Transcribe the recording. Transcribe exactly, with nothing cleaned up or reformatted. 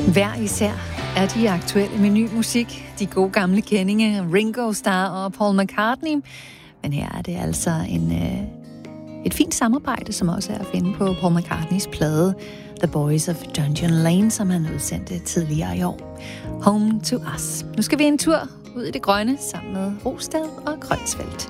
Hver især er de aktuelle med ny musik. De gode gamle kendinge, Ringo Starr og Paul McCartney. Men her er det altså en, øh, et fint samarbejde, som også er at finde på Paul McCartneys plade The Boys of Dungeon Lane, som han udsendte tidligere i år. Home to Us. Nu skal vi en tur ud i det grønne sammen med Rostad og Grønsfeldt.